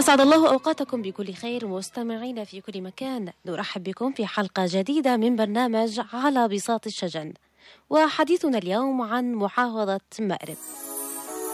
أسعد الله أوقاتكم بكل خير مستمعين في كل مكان. نرحب بكم في حلقة جديدة من برنامج على بساط الشجن، وحديثنا اليوم عن محافظة مأرب.